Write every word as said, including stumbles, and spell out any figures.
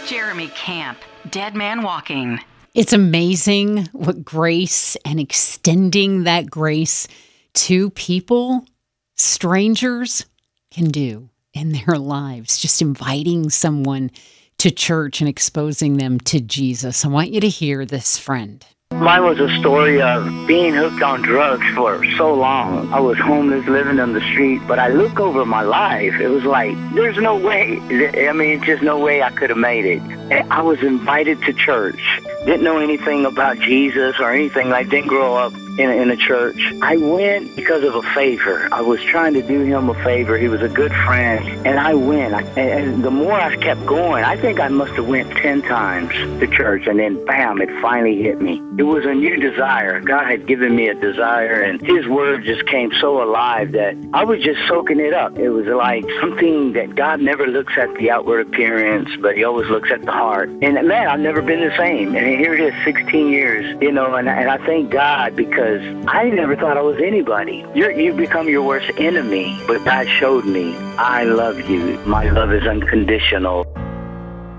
Jeremy Camp, Dead Man Walking. It's amazing what grace and extending that grace to people, strangers, can do in their lives. Just inviting someone to church and exposing them to Jesus. I want you to hear this friend. Mine was a story of being hooked on drugs for so long. I was homeless, living on the street, but I look over my life. It was like, there's no way. I mean, just no way I could have made it. I was invited to church. Didn't know anything about Jesus or anything. I didn't grow up in a, in a church. I went because of a favor. I was trying to do him a favor. He was a good friend, and I went. I, and the more I kept going, I think I must have went ten times to church, and then bam, it finally hit me. It was a new desire. God had given me a desire, and his word just came so alive that I was just soaking it up. It was like something that God never looks at the outward appearance, but he always looks at the heart. And man, I've never been the same. And here it is, sixteen years, you know, and, and I thank God because I never thought I was anybody. You're, you become your worst enemy, but God showed me, I love you. My love is unconditional.